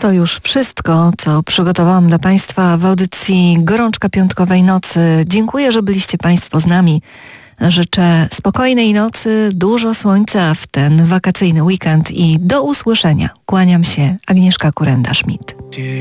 To już wszystko, co przygotowałam dla Państwa w audycji Gorączka Piątkowej Nocy. Dziękuję, że byliście Państwo z nami. Życzę spokojnej nocy, dużo słońca w ten wakacyjny weekend i do usłyszenia. Kłaniam się, Agnieszka Kurenda-Schmidt.